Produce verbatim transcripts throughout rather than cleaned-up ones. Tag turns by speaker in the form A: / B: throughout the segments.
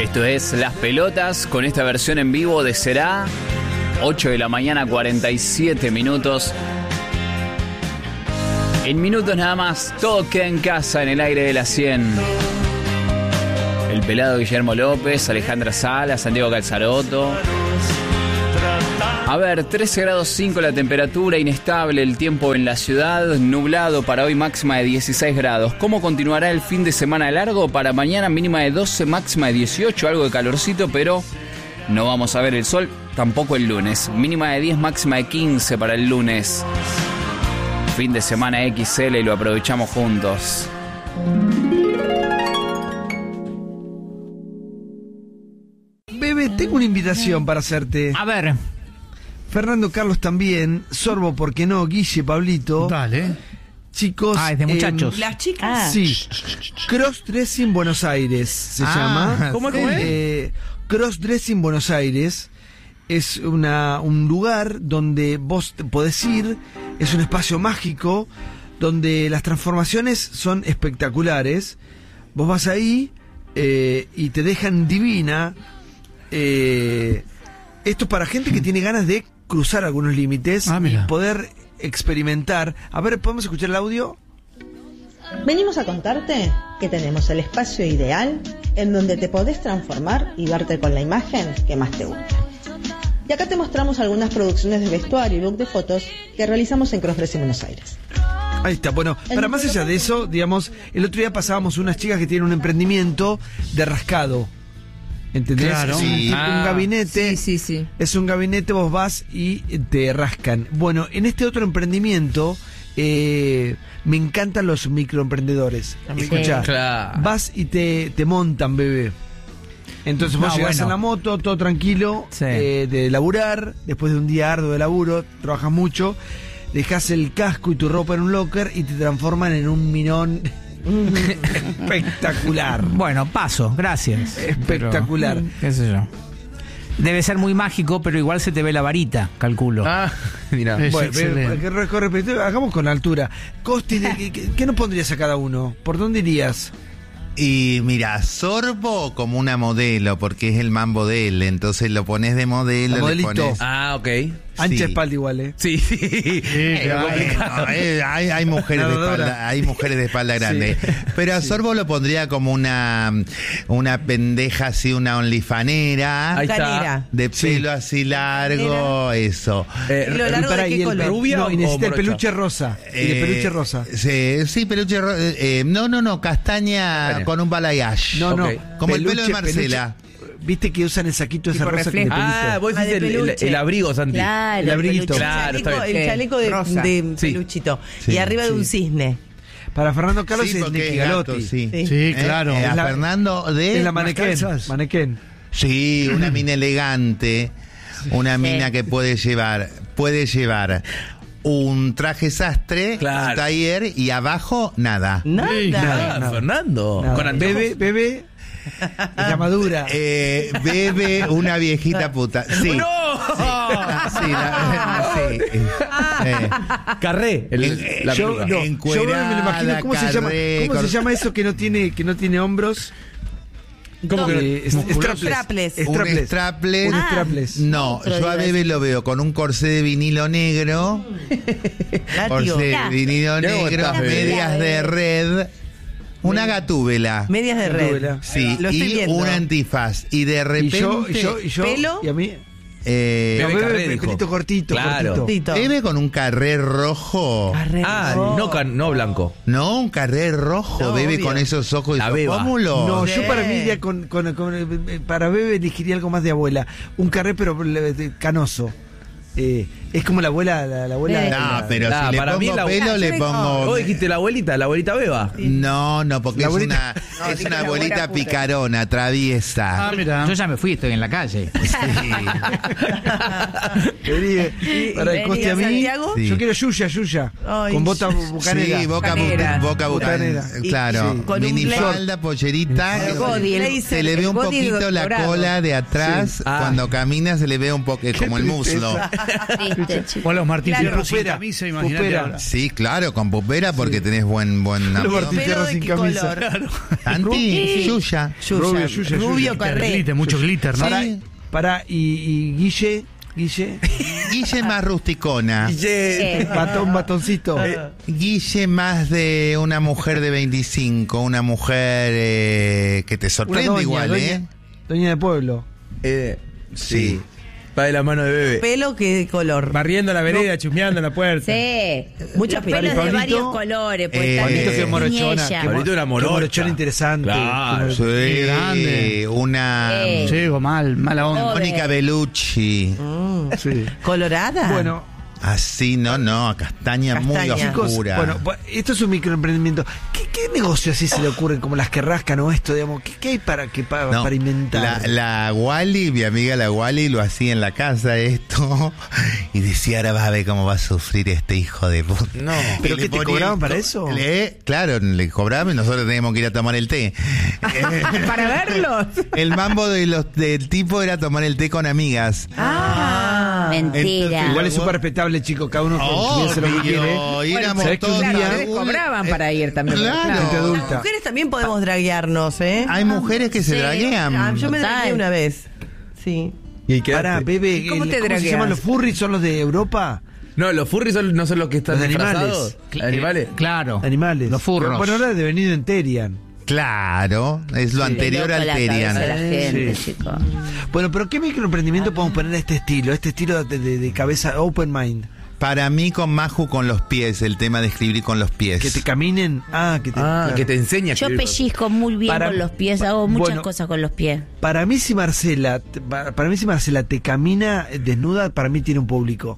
A: Esto es Las Pelotas con esta versión en vivo de Será. ocho de la mañana, cuarenta y siete minutos. En minutos nada más, todo queda en casa en el aire de la cien. El pelado Guillermo López, Alejandra Sala, Santiago Calzaroto. A ver, trece grados cinco la temperatura, inestable el tiempo en la ciudad, nublado para hoy, máxima de dieciséis grados. ¿Cómo continuará el fin de semana largo? Para mañana mínima de doce, máxima de dieciocho, algo de calorcito, pero no vamos a ver el sol, tampoco el lunes. Mínima de diez, máxima de quince para el lunes. Fin de semana equis ele y lo aprovechamos juntos.
B: Bebe, tengo una invitación para hacerte.
A: A ver.
B: Fernando, Carlos también, Sorbo, ¿por qué no? Guille, Pablito.
C: Dale.
B: Chicos.
D: Ah, es de muchachos.
E: ¿Las chicas?
B: Eh, sí. Crossdressing Buenos Aires se
D: Ah,
B: llama.
D: ¿cómo, cómo es?
B: Eh, Crossdressing Buenos Aires es una, un lugar donde vos te podés ir, es un espacio mágico, donde las transformaciones son espectaculares. Vos vas ahí eh, y te dejan divina. Eh, esto es para gente que tiene ganas de cruzar algunos límites
C: Ah,
B: y
C: mira.
B: poder experimentar. A ver, ¿podemos escuchar el audio?
F: Venimos a contarte que tenemos el espacio ideal en donde te podés transformar y verte con la imagen que más te gusta. Y acá te mostramos algunas producciones de vestuario y book de fotos que realizamos en Crossdressing Buenos Aires.
B: Ahí está, bueno, para más allá de eso, digamos, el otro día pasábamos unas chicas que tienen un emprendimiento de rascado. ¿Entendés?
C: Claro.
B: Es un,
A: Sí.
B: tipo,
A: Ah.
B: un gabinete.
E: Sí, sí, sí.
B: Es un gabinete, vos vas y te rascan. Bueno, en este otro emprendimiento, eh, me encantan los microemprendedores. Escuchá,
A: Claro.
B: vas y te, te montan, bebé. Entonces vos
D: No,
B: llegás
D: bueno.
B: en la moto, todo tranquilo,
D: Sí.
B: eh, de laburar, después de un día arduo de laburo, trabajas mucho, dejás el casco y tu ropa en un locker y te transforman en un minón espectacular.
D: Bueno, paso, gracias.
B: Espectacular.
D: Pero, qué sé yo. Debe ser muy mágico, pero igual se te ve la varita, calculo.
A: Ah, mira.
C: Es
B: Bueno,
C: excelente.
B: ve- que con respeto, hagamos con altura. Costi, ¿de ¿qué, qué, qué nos pondrías a cada uno? ¿Por dónde irías?
G: Y mira, Sorbo como una modelo, porque es el mambo de él, entonces lo pones de modelo,
B: La
G: le
B: modelito.
G: pones...
A: Ah, ok.
B: Ancha
G: Sí.
B: espalda igual, ¿eh?
A: Sí, sí.
C: claro.
G: Bueno, eh, hay, hay mujeres de
B: Nadadora.
G: espalda, hay mujeres de espalda grande. Pero a Sorbo lo pondría como una una pendeja así, una onlifanera,
A: Ahí está.
E: Canera.
G: de pelo así largo, eso.
A: Eh,
E: ¿Pelo largo
B: Pará,
E: de
B: y
E: qué
B: el-
E: color?
A: ¿Rubia
B: no, y
A: o
B: necesita el
A: morocha?
B: peluche rosa. y el
G: Eh,
B: peluche rosa.
G: Sí, sí, peluche rosa. Eh, no, no, no, castaña,
A: Castaña.
G: con un balayage.
B: No, no.
A: ok.
G: Como el pelo de
B: peluche-
G: Marcela.
B: peluche- Viste que usan el saquito ese
E: Tipo
B: rosa que
E: reflejo.
B: de
A: Ah,
B: pelito.
A: vos
E: Ah,
A: decís
E: de
A: el, el-
E: peluche.
A: el abrigo, Santi.
E: Claro,
B: El abriguito.
E: peluche.
A: Claro,
E: el
A: está
E: chaleco,
A: bien.
E: el chaleco de,
D: Rosa.
E: de
A: Sí.
E: peluchito.
G: Sí.
E: Y arriba de un
B: Sí.
E: cisne.
B: Para Fernando Carlos
G: Sí,
B: es
G: porque
B: Nicky
G: es gato,
B: Galotti.
G: sí.
E: Sí.
C: Sí,
G: Eh,
C: claro.
G: eh, a
B: Es la-
G: Fernando de...
B: Es la manequén.
C: calzas.
B: Manequén.
G: Sí, una mina elegante, una mina que puede llevar, puede llevar un traje sastre,
A: Claro.
G: un taller y abajo nada.
E: Nada.
C: Sí,
A: Ah,
B: nada.
A: Fernando.
B: Nada.
A: Con anteojos.
B: Bebe, bebé. Y la madura.
G: Eh, bebe una viejita puta. Sí.
A: ¡No!
G: Sí, la- sí. Eh,
A: Carré. el-
G: Eh,
A: la
B: yo,
A: peluca.
B: no, yo bebé me lo imagino. ¿Cómo se llama?
G: Encuerada,
B: ¿Cómo se
G: carré,
B: llama eso que no tiene, que no tiene hombros?
A: ¿Cómo que no?
B: Eh, es-
E: Musculoso.
B: strapless.
E: Strapless.
G: un
B: Strapless.
G: strapless.
B: Un
E: Ah.
B: strapless.
G: No,
E: Otro
G: yo a
E: iba a
G: Bebe
E: decir.
G: lo veo con un corsé de vinilo negro,
E: Látigo.
G: corsé de
E: Ya.
G: vinilo
A: Mirá cómo
G: negro,
A: estás, Bebe.
G: medias de red, una gatúbela.
E: Medias de red.
B: Gatúbela.
G: Sí,
E: Lo estoy
G: y
E: viendo.
G: un antifaz. Y de
B: Y
G: repente.
B: yo, y yo, y yo.
E: ¿Pelo?
B: Y a mí.
G: eh,
B: No,
A: Bebe
B: bebe,
A: Carré, dijo.
B: pelito cortito,
A: Claro.
B: cortito.
E: Tito.
G: Bebe con un carré rojo.
E: Arre-
A: Ah,
E: Oh.
A: no, can- no blanco.
G: No, un carré rojo.
E: No,
G: Bebe
E: obvio.
G: con esos ojos y
A: La
G: esos
A: beba.
G: pómulos.
B: No,
E: Sí.
B: yo para mí iría con, con, con- eh, para bebé elegiría algo más de abuela. Un carré pero le- de- canoso. Eh, es como la abuela, la, la abuela.
E: Sí.
G: No,
B: la-
G: pero
A: Ah,
G: si le
A: para mí
G: pongo
A: la-
G: pelo,
E: Ah,
G: le
E: yo
G: pongo.
A: Vos dijiste la abuelita, la abuelita Beba.
G: No, no, porque
B: La
G: es
B: abuelita-
G: una,
E: No,
G: es
E: dije
G: una
E: la
G: abuelita
E: abuela puta.
G: picarona, traviesa.
C: Ah, mira.
D: Yo ya me fui, estoy en la calle.
B: Vení, para el
E: vení
B: coste
E: a
B: a mí.
E: Santiago.
G: Sí.
B: Yo quiero yuya, yuya.
E: Ay,
B: con bota
E: yu-
B: bucanera.
G: Sí, boca,
E: Bucanera.
G: bu- boca
B: Bucanera.
G: bucanera.
E: Y-
G: Claro,
E: sí. Con un
G: minifalda, pollerita.
E: El
G: que
E: body, el
G: se,
E: blazer,
G: se le ve
E: el
G: un
E: body
G: poquito la
E: dorado.
G: cola de atrás.
A: Sí. Ah.
G: Cuando camina se le ve un poco como el muslo.
B: tristeza.
F: Olvídate, chicos.
D: O los Martín
B: Claro,
D: Fierro sin
B: pupera,
D: camisa, imagínate
B: pupera.
D: ahora.
G: Sí, claro, con pupera porque tenés buen buen
B: Los
G: amigo.
B: Martín
E: ¿Pelo
B: Fierro
E: de
B: sin
E: qué
B: camisa.
E: color?
G: Santi, Yuya.
E: Yuya.
B: Rubio, Yuya,
E: Rubio
B: Yuya.
E: correcto.
D: Glitter, mucho glitter, ¿no?
B: Pará, pará, y, y Guille, Guille,
G: Guille más rusticona.
F: Sí.
B: batón, batoncito.
G: Eh, Guille más de una mujer de veinticinco, una mujer eh, que te
B: Una
G: sorprende
B: doña,
G: igual,
B: doña,
G: ¿eh?
B: doña de pueblo.
C: Eh, sí.
G: Sí.
C: Va de la mano de bebé.
E: ¿Pelo qué color?
C: Barriendo la vereda, chusmeando en la puerta.
F: Sí.
E: Muchos
F: Los pelos de
B: Pablito.
F: varios colores. Pues,
G: Eh,
F: tal vez
G: Pablito, qué
F: ni
B: morochona,
F: ella.
B: qué
C: Pablito era
B: Qué
C: morocha.
B: morochón interesante.
C: Claro.
B: Qué
G: Sí,
B: moro-
D: Qué grande.
G: una
F: Sí.
D: Llego mal, mala onda.
F: Oh.
G: Mónica Bellucci.
E: Mm.
B: Sí.
E: ¿Colorada?
B: Bueno,
G: Así, no, no, castaña, muy
E: Castaña.
B: chicos,
G: oscura.
B: bueno, bu- esto es un microemprendimiento. ¿Qué, qué negocio así se le ocurren como las que rascan o esto, digamos? ¿Qué, qué hay para que para,
G: No,
B: para inventar?
G: La, la Wally, mi amiga la Wally, lo hacía en la casa esto y decía, ahora vas a ver cómo va a sufrir este hijo de puta.
C: No.
B: ¿Pero
G: Y
B: qué
G: le
B: te
G: ponía
B: cobraban
G: el
B: para
G: co-
B: eso?
G: Le- claro, le cobraban y nosotros teníamos que ir a tomar el té.
E: ¿Para verlos?
G: El mambo de los, del tipo era tomar el té con amigas.
E: Ah.
F: Mentira.
B: Igual es súper respetable, chicos, cada uno
G: Oh,
B: piensa lo que quiere.
G: y éramos
B: ¿sabés que un
G: todos-
B: día-
H: Ustedes cobraban para ir también.
G: Claro.
B: Gente
E: Las
B: adulta.
E: mujeres también podemos draguearnos, ¿eh?
G: Hay mujeres que se
E: Sí.
G: draguean.
E: Ah, yo me
F: Total.
E: dragué una vez. Sí.
C: ¿Y qué
B: Pará,
C: hace?
B: bebé,
H: ¿Cómo
B: el-
H: te
B: ¿cómo se
H: dragueas?
B: llaman los furries? ¿Son los de Europa?
C: No, los furries son- no son los que están
B: Los de
C: disfrazados.
B: animales.
C: ¿Animales?
D: Claro.
B: Animales.
D: Los furros.
B: Bueno, ahora de venido en Terian.
G: Claro, es lo anterior
F: Loco
G: al
F: la cabeza
G: Terian.
F: de la gente,
B: Sí.
F: chicos.
B: Bueno, pero ¿qué microemprendimiento podemos poner a este estilo? Este estilo de, de- de cabeza open mind.
G: Para mí con Maju con los pies, el tema de escribir con los pies.
B: Que te caminen. Ah, que te.
C: Ah,
B: claro.
C: que te enseña. a
F: Yo
C: escribir.
F: pellizco muy bien
B: Para-
F: con los pies, hago muchas
B: bueno.
F: cosas con los pies.
B: Para mí si Marcela, te- para para mí si Marcela te camina desnuda, para mí tiene un público.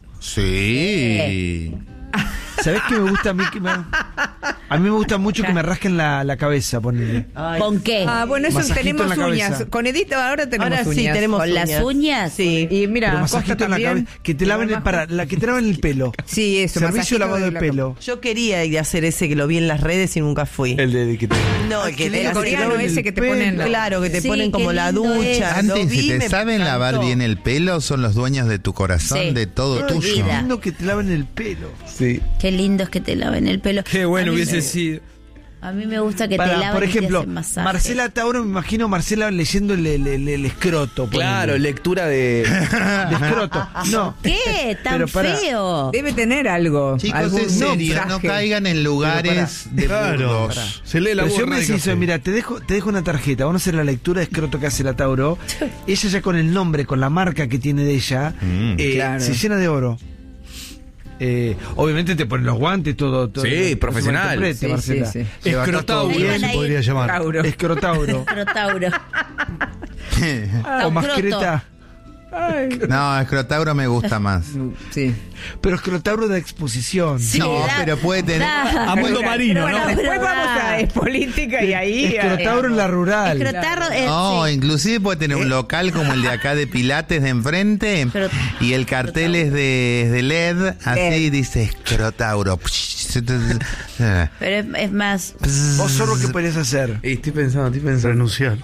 G: Sí.
B: ¿Sabés qué me gusta a mí? Que me- a mí me gusta mucho que me rasquen la, la cabeza, ponele.
F: ¿Con qué?
H: Ah, bueno, eso
B: Masajito
H: tenemos
B: en la
H: uñas.
B: cabeza.
H: Con Edith ahora tenemos
E: Ahora
H: uñas.
E: sí, tenemos
F: ¿Con las uñas?
E: Sí.
H: Y mira,
B: Pero
H: Costa
B: masajito en la
H: también.
B: cabeza. Que te laven el, para, la, que te laven el pelo.
H: Sí, eso.
B: Servicio
H: masajito
B: lavado
H: de
B: de
H: la-
B: pelo.
E: Yo quería ir a hacer ese que lo vi en las redes y nunca fui.
B: El de, de que te.
E: No, el que
B: El
E: te
H: El coreano
B: lavan
H: ese
B: el
H: que te
B: pelo.
H: ponen.
E: Claro, que te
F: Sí,
E: ponen
F: qué
E: como la
F: lindo
E: ducha.
F: es.
E: Lo
G: Antes,
E: vi,
G: si te
E: me
G: saben
E: encantó.
G: lavar bien el pelo, son los dueños de tu corazón,
F: Sí.
G: de todo
B: Ay,
G: tuyo.
B: qué
F: vida.
B: lindo que te laven el pelo.
C: Sí.
F: Qué lindo es que te laven el pelo.
C: Qué bueno
F: A mí
C: hubiese
F: me-
C: sido.
F: A mí me gusta que
B: Para,
F: te laven
B: por
F: y te
B: ejemplo,
F: hacen masaje.
B: Marcela Tauro, me imagino Marcela leyendo el, el, el- el escroto. ponele.
C: Claro, lectura de.
B: De escroto. No.
F: ¿Qué? ¿Tan
B: Pero para-
F: feo?
H: Debe tener algo.
G: Chicos,
H: algún
G: en serio, no
H: mensaje.
G: caigan en lugares de
C: Claro.
G: burdos.
C: Se lee la
B: Pero si yo
C: burra
B: me
C: de
B: decís,
C: café.
B: mira, te dejo, te dejo una tarjeta, vamos a hacer la lectura de escroto que hace la Tauro. Ella ya con el nombre, con la marca que tiene de ella,
G: Mm.
B: eh,
H: Claro.
B: se llena de oro. Eh, obviamente te ponen los guantes, todo. todo
C: Sí, profesional.
B: Malinterprete,
H: Sí,
B: Marcela.
H: sí, sí.
B: Se va a estar todo
C: Escrotauro
F: Ahí
B: bien.
F: van a ir.
D: llamar.
H: Tauro.
B: Escrotauro.
F: Crotauro.
B: O mascreta.
G: No, escrotauro me gusta más.
H: Sí.
B: Pero escrotauro de exposición.
F: Sí,
G: No,
F: da-
G: pero puede tener-
F: da-
D: A mundo marino,
H: Bueno,
D: ¿no?
H: después
F: Pero
H: vamos
F: da.
H: a es política y ahí.
B: Escrotauro en la rural.
F: Escrotarro es-
G: No,
F: sí.
G: inclusive puede tener un local como el de acá de Pilates de enfrente
F: Pero-
G: y el cartel es de, es de L E D, así
H: L E D.
G: dice escrotauro.
F: Pero es, es más.
B: Vos solo qué podrías hacer.
C: Y estoy pensando, estoy pensando.
D: Renunciar.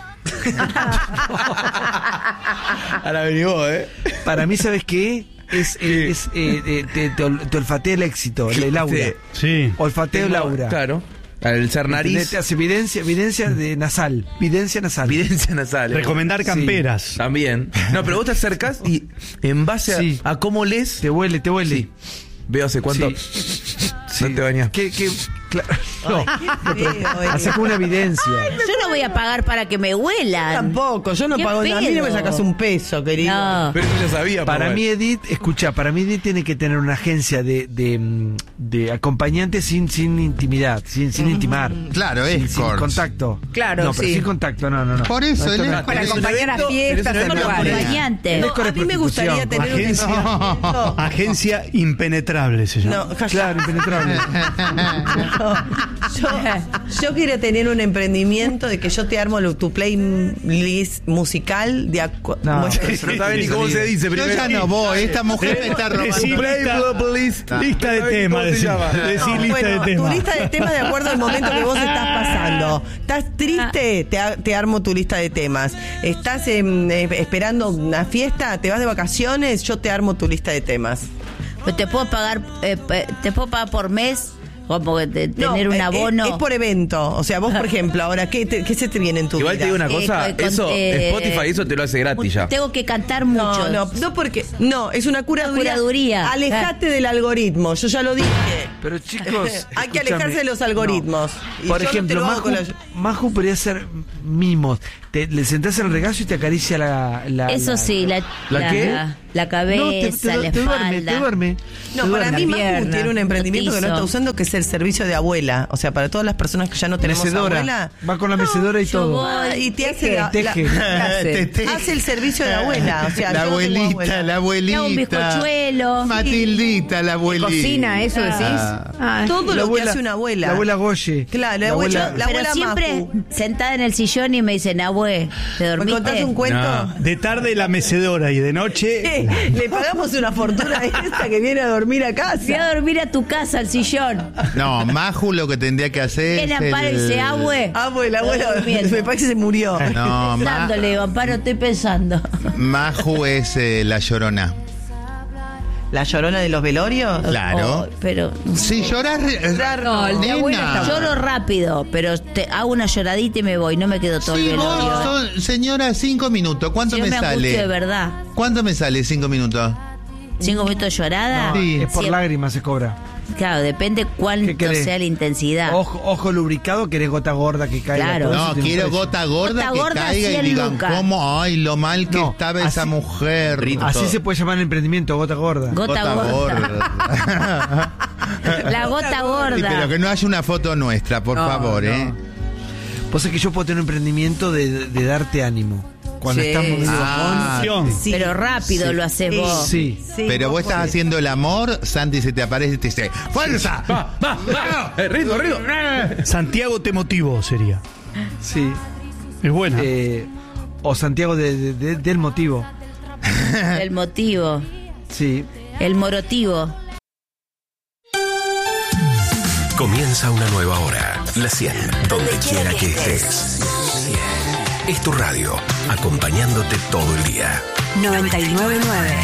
C: Ahora vení vos, ¿eh?
B: Para mí, ¿sabes qué? Es, eh, es eh, eh, te, te ol- te olfatea el éxito, el Laura.
C: Sí.
D: Sí.
B: Olfateo
C: Tengo-
B: Laura.
C: Claro. Al ser
B: ¿Entendés?
C: nariz.
B: Te hace evidencia, evidencia de nasal. Evidencia nasal.
C: Evidencia nasal.
D: Recomendar camperas.
C: También. No, pero vos te acercás y en base a,
B: Sí.
C: a cómo lees,
B: Te huele, te huele.
C: Sí. veo hace cuánto
B: Sí.
C: no te bañas.
B: ¿Qué, qué, cla- no,
E: Qué feo, eh.
B: hace como una evidencia.
F: Yo no voy a pagar para que me huelan.
E: Tampoco, yo no
F: ¿Qué
E: pago nada. A mí no me
F: pedo?
E: sacas un peso, querido.
F: No.
C: Pero eso ya sabía.
B: Para
C: pero
B: mí,
C: bueno.
B: Edith, escucha, para mí Edith tiene que tener una agencia de, de, mm, de acompañante sin, sin intimidad, sin, sin intimar.
G: Claro,
B: sin, sin
G: escorts.
B: contacto.
H: Claro,
B: no, pero
H: sí.
B: sin contacto, no, no, no.
G: Por eso,
B: No, esto
G: él
B: no
G: es-
H: Para
C: Tenés un
H: acompañar a
C: evento,
H: fiestas
C: tenés
H: en
C: una
H: lugares.
F: Acompañante.
E: No, a mí me gustaría tener un
D: Agencia,
E: emprendimiento.
D: agencia impenetrable se llama.
E: No, calla.
B: Claro, impenetrable.
E: No, yo, yo quiero tener un emprendimiento de que yo te armo lo- tu playlist musical de acu-
B: No,
E: Bueno,
B: pero eso
C: No sabés ni cómo se dice
G: Yo
C: primero.
G: ya no voy, esta mujer me está robando.
D: Decí
C: Play,
D: lista,
C: please.
D: lista de
C: ¿Sabés
D: temas.
C: cómo se
D: Decí,
C: llama?
D: decí
E: no,
D: lista
E: bueno,
D: de
E: tu
D: temas.
E: lista de temas de acuerdo al momento que vos estás pasando. ¿Estás triste? Te, a- te armo tu lista de temas. ¿Estás em, eh, esperando una fiesta? ¿Te vas de vacaciones? Yo te armo tu lista de temas.
I: Pero te puedo pagar, eh, te puedo pagar por mes. Como que te, tener
E: no,
I: un
E: eh,
I: abono.
E: Es, es por evento. O sea, vos, por ejemplo, ahora, ¿qué, te, qué se te viene en tu
C: Igual
E: vida?
C: te digo una cosa,
I: Eh, con-
C: eso,
I: eh,
C: Spotify eso te lo hace gratis ya.
I: Tengo que cantar mucho.
E: No, no, no porque. No, es una curaduría.
I: curaduría.
E: Alejate del algoritmo. Yo ya lo dije.
B: Pero chicos,
E: hay que
B: escúchame,
E: alejarse de los algoritmos.
B: no.
E: Y
B: Por
E: yo no te
B: ejemplo,
E: lo hago
B: Maju,
E: con los-
B: Maju podría hacer mimos. Te, le sentás en el regazo y te acaricia la. la
I: Eso
B: la-
I: sí, la,
B: ¿La
I: la,
B: qué?
I: la cabeza,
B: No, te, te-
I: la
B: te
I: espalda.
B: duerme, te duerme.
E: No,
B: te
E: para
B: duerme.
E: mí Maju
H: pierna,
E: tiene un emprendimiento que no
I: piso.
E: está usando, que es el servicio de abuela. O sea, para todas las personas que ya no tenemos
B: Mecedora.
E: abuela.
B: Va con la mecedora y
I: yo
B: todo.
I: voy.
E: Ah, y te hace
H: Teje,
E: la, la-
B: teje.
G: Te- te-
E: hace el servicio de abuela. O sea,
G: la
E: yo no tengo
G: abuelita,
E: abuela.
G: la abuelita.
I: un bizcochuelo.
G: Matildita, la abuelita.
H: Cocina, eso decís.
G: Ah.
H: Ah,
E: Todo
B: La
E: lo
B: abuela-
E: que hace una abuela.
B: La abuela Goye.
E: Claro, la abuela- la
I: Pero
E: abuela
I: siempre
E: Maju.
I: sentada en el sillón y me dicen, abue, ¿te
E: ¿Me
I: dormiste?
E: contás un cuento?
J: No. De tarde la mecedora y de noche.
E: Eh, Le pagamos una fortuna a esta que viene a dormir a
I: Fui
E: casa.
I: a dormir a tu casa, al sillón.
G: No, Maju lo que tendría que hacer
I: Viene
G: es
I: Amparo y
G: el-
I: dice, abue.
E: Abuela, abuela,
I: Durmiendo.
E: me parece que se murió.
G: No, Ma-
I: Pensando, le digo, Amparo, estoy pensando.
G: Maju es eh, la llorona.
E: ¿La llorona de los velorios?
G: Claro.
I: Oh, pero
G: Si lloras,
H: No, el de abuela
G: nena.
H: está
I: lloro rápido, pero te hago una lloradita y me voy, no me quedo todo
G: Sí,
I: el
G: vos
I: velorio. ¿eh?
G: son- señora, cinco minutos. ¿Cuánto
I: Yo
G: me
I: me angustio
G: sale?
I: de verdad.
G: ¿Cuánto me sale cinco minutos?
I: ¿Cinco minutos de llorada?
G: Sí.
B: Es por
I: Sí,
B: lágrimas se cobra.
I: Claro, depende
B: ¿Qué
I: cuánto
B: querés?
I: sea la intensidad.
B: Ojo, ojo lubricado, querés gota gorda que caiga.
I: Claro.
B: todo eso
G: No,
B: tiene un
G: quiero
B: precio.
G: gota gorda
I: Gota
G: que
I: gorda,
G: caiga y
I: cien
G: digan,
I: lucas.
G: ¿cómo? Ay, lo mal que
B: No,
G: estaba esa
B: así-
G: mujer.
B: Así
G: Todo.
B: se puede llamar el emprendimiento, gota gorda.
I: Gota gorda. La gota gorda.
G: Sí, pero que no haya una foto nuestra, por
B: No,
G: favor,
B: no.
G: ¿eh?
B: Vos sabés que yo puedo tener un emprendimiento de, de darte ánimo. Cuando
E: Sí.
B: estamos medio
G: Ah,
J: Acción.
E: Sí.
I: Pero rápido
B: Sí.
I: lo haces vos.
B: Sí.
E: Sí,
G: Pero vos estás
E: podés.
G: haciendo el amor, Santi se te aparece y te dice, ¡fuerza!
C: Va, va, va. Eh, ritmo, ritmo.
J: Santiago te motivo sería.
B: Sí.
J: Es buena.
B: Eh, o Santiago de- de- de- del motivo.
I: El motivo,
B: Sí.
I: el morotivo.
K: Comienza una nueva hora. La cien, donde quiera que estés. Es tu radio, acompañándote todo el día.
L: noventa y nueve punto nueve.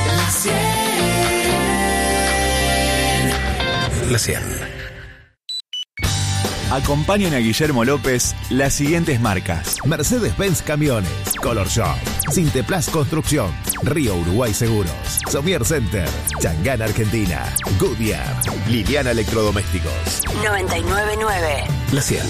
K: La cien.
M: Acompañan a Guillermo López las siguientes marcas: Mercedes-Benz Camiones, Color Shop, Sinteplas Construcción, Río Uruguay Seguros, Somier Center, Changán Argentina, Goodyear, Liliana Electrodomésticos.
L: noventa y nueve punto nueve.
K: La cien.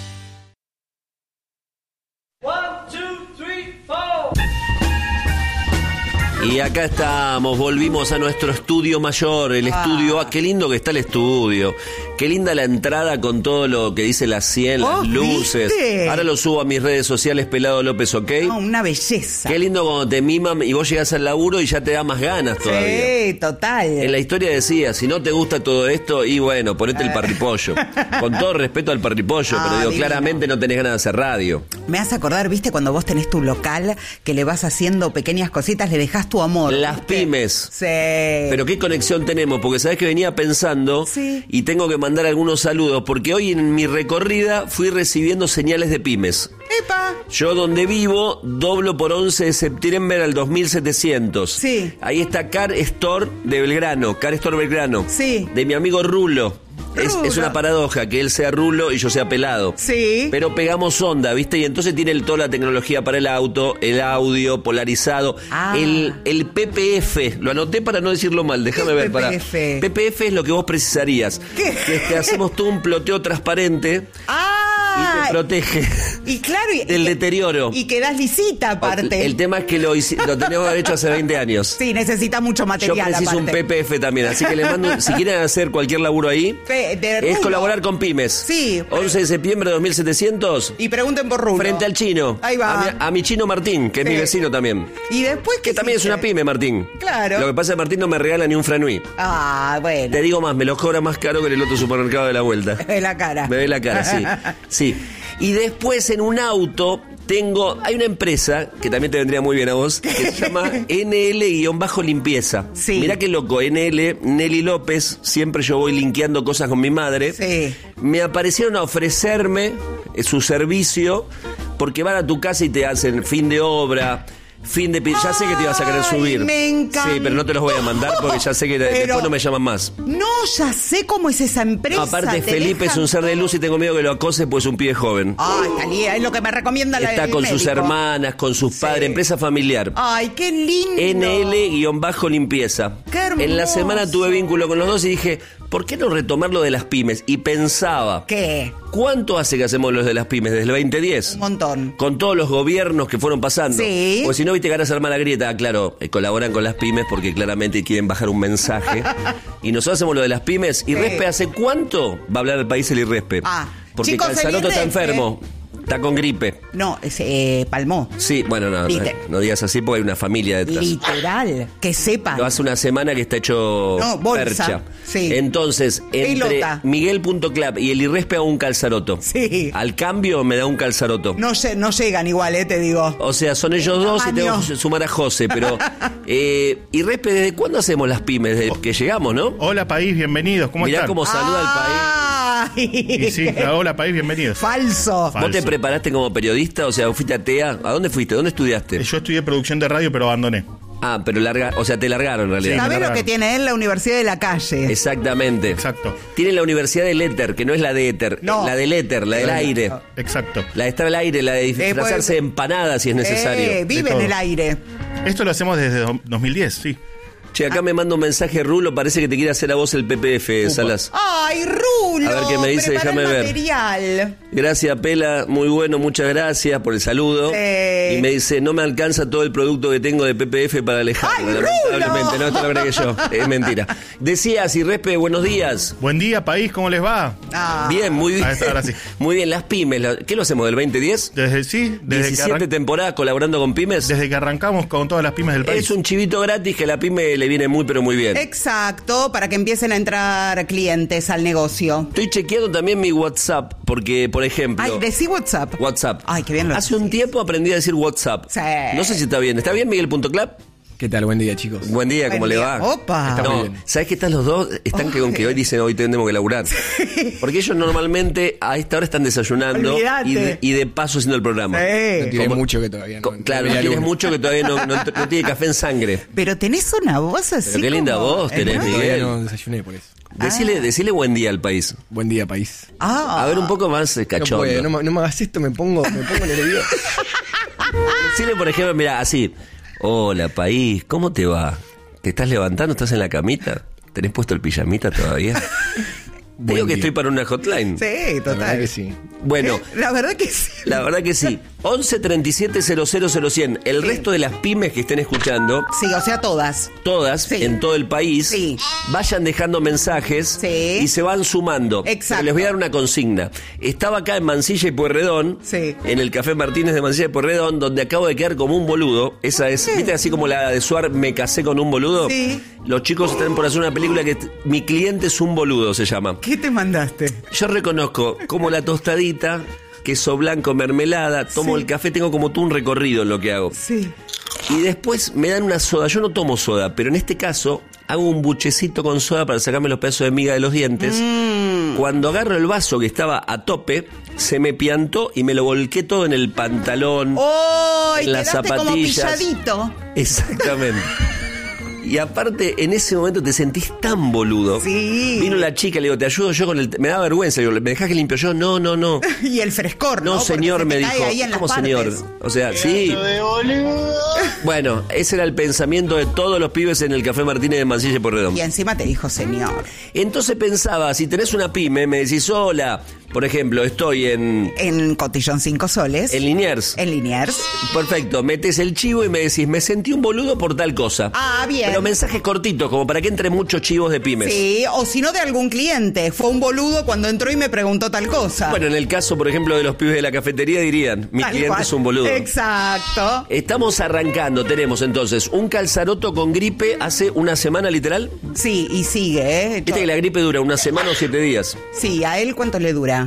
N: Y acá estamos, volvimos a nuestro estudio mayor, el estudio. Ah, qué lindo que está el estudio. Qué linda la entrada con todo lo que dice la cien, las
O: ¿Oh,
N: luces.
O: viste?
N: Ahora lo subo a mis redes sociales, Pelado López, ¿ok?
O: No, una belleza.
N: Qué lindo cuando te miman y vos llegás al laburo y ya te da más ganas todavía.
O: Sí, total.
N: En la historia decía, si no te gusta todo esto, y bueno, ponete
O: Eh.
N: el parripollo. Con todo respeto al parripollo,
O: Ah,
N: pero digo,
O: divino.
N: claramente no tenés ganas de hacer radio.
O: Me hace acordar, viste, cuando vos tenés tu local, que le vas haciendo pequeñas cositas, le dejás tu amor.
N: Las
O: ¿viste?
N: pymes.
O: Sí.
N: Pero qué conexión tenemos, porque sabés que venía pensando
O: Sí.
N: y tengo que mandar algunos saludos, porque hoy en mi recorrida fui recibiendo señales de pymes.
O: ¡Epa!
N: Yo donde vivo doblo por once de septiembre al dos mil setecientos.
O: Sí.
N: Ahí está Car Store de Belgrano, Car Store Belgrano.
O: Sí.
N: De mi amigo Rulo. Es,
O: Rulo.
N: es una paradoja que él sea Rulo y yo sea Pelado.
O: Sí.
N: Pero pegamos onda, ¿viste? Y entonces tiene el- toda la tecnología para el auto, el audio polarizado,
O: Ah.
N: el, el P P F. Lo anoté para no decirlo mal, déjame
O: ¿Qué
N: ver.
O: es
N: Para.
O: P P F?
N: P P F es lo que vos precisarías.
O: ¿Qué?
N: Que te hacemos todo un ploteo transparente y
O: ¡Ah!
N: te protege
O: Y claro, y,
N: del
O: y-
N: deterioro.
O: y quedás lisita aparte.
N: El tema es que lo, hici- lo tenemos hecho hace veinte años.
O: Sí, necesita mucho
N: Yo
O: material
N: preciso un
O: aparte.
N: P P F también, así que les mando, un- si quieren hacer cualquier laburo ahí,
O: Pe- de
N: es
O: Rulo.
N: colaborar con pymes.
O: Sí.
N: once de septiembre de dos mil setecientos.
O: Y pregunten por Rulo.
N: Frente al chino.
O: Ahí va.
N: A mi, a mi chino Martín, que es
O: Sí.
N: mi vecino también.
O: Y después
N: Que también es una pyme, Martín.
O: Claro.
N: Lo que pasa es que Martín no me regala ni un franui.
O: Ah, bueno.
N: Te digo más, me lo cobra más caro que en el otro supermercado de la vuelta.
O: De la cara.
N: Me ve la cara, sí. Sí. Y después en un auto tengo. Hay una empresa que también te vendría muy bien a vos, que se llama N L-Limpieza.
O: Sí.
N: Mirá qué loco, N L, Nelly López. Siempre yo voy linkeando cosas con mi madre.
O: Sí.
N: Me aparecieron a ofrecerme eh, su servicio porque van a tu casa y te hacen fin de obra. Fin de pi- ya sé que te ibas a querer
O: Ay,
N: subir.
O: me encanta.
N: Sí, pero no te los voy a mandar porque ya sé que
O: Pero-
N: después no me llaman más.
O: No, ya sé cómo es esa empresa.
N: Aparte,
O: te
N: Felipe es
O: dejan
N: un ser de luz y tengo miedo que lo acose, pues es un pibe joven.
O: Ay, Talía, es lo que me recomienda la
N: Está
O: el
N: con sus
O: médico.
N: hermanas, con sus padres, empresa familiar.
O: Ay, qué lindo.
N: N L-limpieza.
O: Qué hermoso.
N: En la semana tuve vínculo con los dos y dije, ¿por qué no retomar lo de las pymes? Y pensaba,
O: ¿qué?
N: ¿Cuánto hace que hacemos los de las pymes? ¿Desde el veinte diez?
O: Un montón.
N: Con todos los gobiernos que fueron pasando.
O: Sí.
N: Pues si no, viste que ahora se arma la grieta. Ah, claro, eh, colaboran con las pymes porque claramente quieren bajar un mensaje. Y nosotros hacemos lo de las pymes. ¿Y
O: Sí.
N: Respe hace cuánto va a hablar el país el Irrespe?
O: Ah,
N: porque
O: chicos,
N: Calzaroto
O: el
N: está
O: Irrespe.
N: enfermo. Está con gripe.
O: No, es eh, Palmó.
N: Sí, bueno, no, no,
O: Liter-
N: no digas así porque hay una familia detrás.
O: Literal. Que sepan.
N: Lo hace una semana que está hecho
O: No, bolsa.
N: percha.
O: Sí.
N: Entonces, entre
O: Pelota.
N: Miguel punto club y el Irrespe hago un calzaroto.
O: Sí.
N: Al cambio me da un calzaroto.
O: No, lle- no llegan igual, eh, te digo.
N: O sea, son ellos dos y tengo
O: tamaño.
N: que sumar a José, pero... Eh, Irrespe, ¿desde cuándo hacemos las pymes? Desde que llegamos, ¿no?
P: Hola país, bienvenidos. ¿Cómo
N: Mirá
P: están?
N: cómo saluda al país.
O: Ay.
P: Y sí, hola país, bienvenidos.
O: Falso.
N: ¿Vos te preparaste como periodista? O sea, ¿fuiste a T E A? ¿A dónde fuiste? ¿Dónde estudiaste?
P: Yo estudié producción de radio, pero abandoné.
N: Ah, pero larga... O sea, te largaron en realidad.
O: ¿Sabés lo que tiene él? La Universidad de la Calle.
N: Exactamente.
P: Exacto.
N: Tiene la Universidad del Éter, que no es la de Éter,
O: No.
N: la del Éter, la del aire.
P: Exacto.
N: La de estar al aire, la de disfrazarse de empanada si es necesario.
O: Eh, vive en el aire.
P: Esto lo hacemos desde do- dos mil diez, sí.
N: Che, acá me manda un mensaje Rulo, parece que te quiere hacer a vos el P P F, Salas.
O: Ay, Rulo.
N: A ver qué me dice,
O: prepara
N: déjame
O: el
N: ver.
O: material.
N: Gracias, Pela, muy bueno, muchas gracias por el saludo.
O: Sí.
N: Y me dice, no me alcanza todo el producto que tengo de P P F para Alejandro.
O: ¡Ay,
N: Lamentablemente,
O: Rulo!
N: no, esto lo agregué yo, es mentira. Decías, Irrespe, buenos días.
P: Buen día país, ¿cómo les va?
O: Ah.
N: Bien, muy bien.
P: Ahí está, ahora sí.
N: Muy bien, las pymes, la- ¿qué lo hacemos del veinte diez?
P: Desde sí, desde que,
N: diecisiete
P: arran-
N: temporadas colaborando con pymes.
P: desde que arrancamos con todas las pymes del país.
N: Es un chivito gratis que a la pyme le viene muy pero muy bien.
O: Exacto, para que empiecen a entrar clientes al negocio.
N: Estoy chequeando también mi WhatsApp, porque, por ejemplo...
O: Ay, decí WhatsApp.
N: WhatsApp.
O: Ay, qué bien lo
N: Hace un tiempo aprendí a decir WhatsApp.
O: Sí.
N: No sé si está bien. ¿Está bien, Miguel punto club?
Q: ¿Qué tal? Buen día, chicos.
N: Buen día, ¿cómo
O: Buen
N: le
O: día.
N: va?
O: Opa.
Q: Está muy
N: No,
Q: bien.
N: ¿sabés que están los dos? Están que con que hoy dicen hoy tenemos que laburar. Porque ellos normalmente a esta hora están desayunando
O: Olvídate.
N: y de, y de paso haciendo el programa.
Q: No
O: Sí.
Q: tiene
N: Como-
Q: mucho que todavía no.
N: Co- claro, no
Q: Todavía
N: tienes
Q: lunes.
N: mucho que todavía no, no- no tiene café en sangre.
O: Pero tenés una voz así.
N: Pero qué linda
O: como-
N: voz tenés,
O: ¿Eh?
N: Miguel.
Q: Todavía no desayuné por eso.
N: Decile, decile buen día al país.
Q: Buen día, país.
O: Ah.
N: A ver, un poco más eh,
Q: No,
N: cachondo.
Q: puede, no, me- no me hagas esto, me pongo, me pongo nervioso.
N: Decile, por ejemplo, mira, así. Hola, país, ¿cómo te va? ¿Te estás levantando? ¿Estás en la camita? ¿Tenés puesto el pijamita todavía? Te
Q: Buen
N: digo que
Q: día.
N: estoy para una hotline.
O: Sí,
Q: La verdad
O: total.
Q: que sí.
N: Bueno,
O: La verdad que sí.
N: la verdad que sí. once treinta y siete cero cero cero cien. El resto de las pymes que estén escuchando,
O: Sí, o sea, todas.
N: todas
O: Sí.
N: en todo el país,
O: Sí.
N: vayan dejando mensajes
O: Sí.
N: y se van sumando.
O: Exacto.
N: Pero les voy a dar una consigna. Estaba acá en Mansilla y Pueyrredón,
O: Sí.
N: en el Café Martínez de Mansilla y Pueyrredón, donde acabo de quedar como un boludo. Esa es, ¿viste? Así como la de Suar, me casé con un boludo.
O: Sí.
N: Los chicos están por hacer una película que t- Mi cliente es un boludo, se llama.
O: ¿Qué te mandaste?
N: Yo reconozco como la tostadita, queso blanco, mermelada, tomo
O: Sí.
N: el café, tengo como tú un recorrido en lo que hago.
O: Sí.
N: Y después me dan una soda. Yo no tomo soda, pero en este caso hago un buchecito con soda para sacarme los pedazos de miga de los dientes.
O: Mm.
N: Cuando agarro el vaso que estaba a tope, se me piantó y me lo volqué todo en el pantalón,
O: ¡Oh!
N: en las
O: Quedaste como
N: zapatillas.
O: pilladito.
N: Exactamente. Y aparte, en ese momento te sentís tan boludo.
O: Sí.
N: Vino la chica, le digo, te ayudo yo con el... Me da vergüenza, le digo, ¿me dejás que limpio yo? No, no, no.
O: Y el frescor, ¿no?
N: No, señor,
O: Porque
N: me
O: se te
N: dijo.
O: cae ahí en las
N: ¿Cómo señor?
O: partes.
N: O sea, sí. Bueno, ese era el pensamiento de todos los pibes en el Café Martínez de Mansilla y Pueyrredón.
O: Y encima te dijo señor.
N: Entonces pensaba, si tenés una pyme, me decís, hola, por ejemplo, estoy en...
O: En Cotillón cinco soles.
N: En Liniers.
O: En Liniers.
N: Perfecto, metes el chivo y me decís, me sentí un boludo por tal cosa.
O: Ah, bien.
N: Pero mensajes cortitos, como para que entren muchos chivos de pymes.
O: Sí, o si no de algún cliente. Fue un boludo cuando entró y me preguntó tal cosa.
N: Bueno, en el caso, por ejemplo, de los pibes de la cafetería dirían, mi
O: Tal
N: cliente
O: cual.
N: es un boludo.
O: Exacto.
N: Estamos arrancando, tenemos entonces un calzaroto con gripe hace una semana literal.
O: Sí, y sigue, ¿eh?
N: Viste que la gripe dura una semana o siete días.
O: Sí, ¿a él cuánto le dura?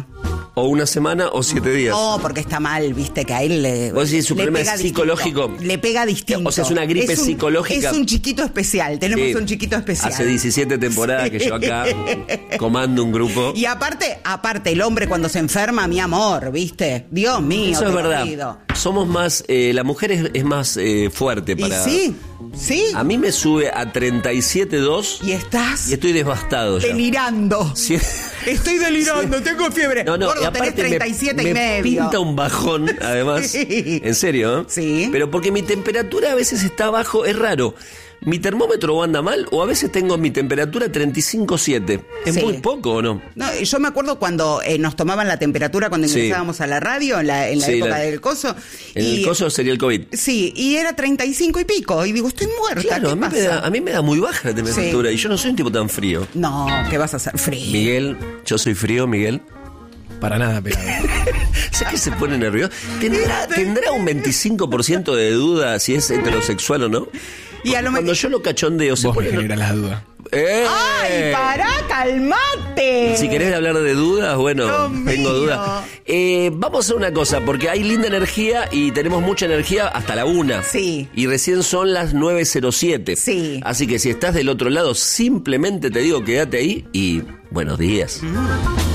N: o una semana o siete días.
O: No, porque está mal, viste, que a él le.
N: ¿Vos decís su
O: le
N: problema
O: pega
N: es
O: distinto.
N: psicológico?
O: Le pega distinto.
N: O sea, es una gripe
O: Es un-
N: psicológica.
O: Es un chiquito especial. Tenemos
N: Sí.
O: un chiquito especial.
N: Hace diecisiete temporadas
O: Sí.
N: que yo acá comando un grupo.
O: Y aparte, aparte, el hombre cuando se enferma, mi amor, ¿viste? Dios mío.
N: Eso es
O: te lo
N: verdad.
O: pido.
N: Somos más, eh, la mujer es, es más eh, fuerte
O: Y
N: para.
O: sí, sí.
N: A mí me sube a treinta y siete punto dos
O: Y estás
N: y estoy devastado ya.
O: delirando.
N: Sí.
O: Estoy delirando, tengo fiebre.
N: No, no,
O: Gordo,
N: y aparte
O: tenés treinta y siete
N: me,
O: y
N: me
O: medio.
N: pinta un bajón, además.
O: Sí.
N: En serio, ¿eh?
O: Sí.
N: Pero porque mi temperatura a veces está abajo, es raro. Mi termómetro o anda mal, o a veces tengo mi temperatura treinta y cinco punto siete. ¿Es
O: Sí.
N: muy poco o no?
O: No, yo me acuerdo cuando eh, nos tomaban la temperatura cuando
N: Sí.
O: ingresábamos a la radio, en la, en la
N: Sí,
O: época
N: la-
O: del coso.
N: En
O: y,
N: el coso sería el COVID.
O: Sí, y era treinta y cinco y pico. Y digo, estoy muerta.
N: Claro,
O: ¿qué
N: a mí,
O: pasa?
N: me da, a mí me da muy baja la temperatura y yo no soy un tipo tan frío.
O: No, que vas a hacer frío.
N: Miguel, yo soy frío, Miguel.
Q: Para nada, pelado.
N: ¿Sabes que se pone nervioso? ¿Tendrá, ¿Tendrá un veinticinco por ciento de duda si es heterosexual o no?
O: Y a lo
N: Cuando yo lo cachondeo, se
Q: Vos me
N: pone...
Q: generas las dudas.
N: ¡Eh!
O: ¡Ay, pará, calmate!
N: Si querés hablar de dudas, bueno,
O: Dios
N: tengo
O: mío.
N: dudas. Eh, vamos a hacer una cosa, porque hay linda energía y tenemos mucha energía hasta la una.
O: Sí.
N: Y recién son las nueve cero siete.
O: Sí.
N: Así que si estás del otro lado, simplemente te digo quédate ahí y buenos días.
O: Mm.